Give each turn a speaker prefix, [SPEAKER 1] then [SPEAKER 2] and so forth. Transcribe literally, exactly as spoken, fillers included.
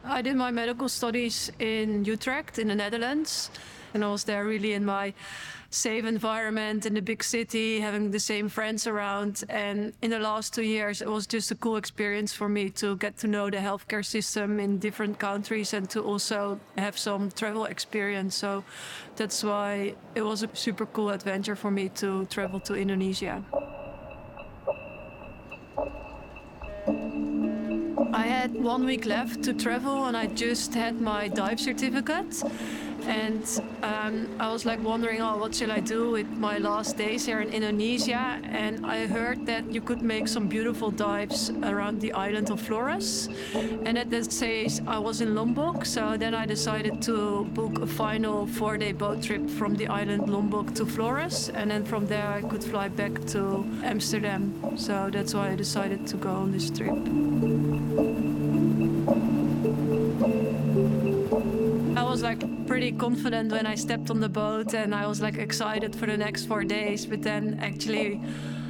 [SPEAKER 1] I did my medical studies in Utrecht in the Netherlands, and I was there really in my safe environment in the big city, having the same friends around. And in the last two years, it was just a cool experience for me to get to know the healthcare system in different countries and to also have some travel experience. So that's why it was a super cool adventure for me to travel to Indonesia. I had one week left to travel and I just had my dive certificate. And um, I was like wondering, oh, what should I do with my last days here in Indonesia? And I heard that you could make some beautiful dives around the island of Flores. And at that stage, I was in Lombok. So then I decided to book a final four-day boat trip from the island Lombok to Flores. And then from there, I could fly back to Amsterdam. So that's why I decided to go on this trip. I was like pretty confident when I stepped on the boat and I was like excited for the next four days. But then actually